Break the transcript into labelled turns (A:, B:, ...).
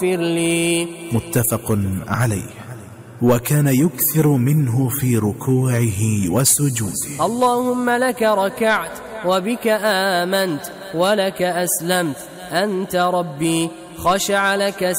A: لي.
B: متفق عليه. وكان يكثر منه في ركوعه وسجوده.
A: اللهم لك ركعت وبك آمنت ولك أسلمت، أنت ربي، خشع لك